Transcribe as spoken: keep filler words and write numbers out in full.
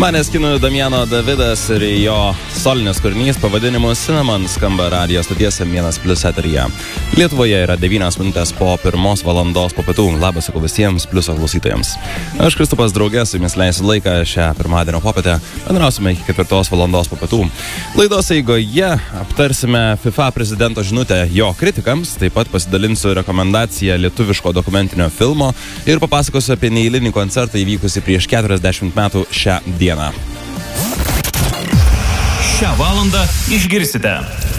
Maneskinų Damiano Davidas ir jo solinis kūrinys pavadinimu Cinnamon skamba radijo stoties M vienas plius eteryje. Lietuvoje yra devynios minutės po pirmos valandos po pietų. Labas sakau visiems pliuso klausytojams. Aš Kristupas draugė su jumis leisiu laiką šią pirmadienio popietę. Bendrausime iki ketvirtos valandos po pietų. Laidos eigoje aptarsime FIFA prezidento žinutę jo kritikams, taip pat pasidalinsiu rekomendaciją lietuviško dokumentinio filmo ir papasakosiu apie neeilinį koncertą įvykusi prieš keturiasdešimt metų šią dieną. Šią valandą išgirsite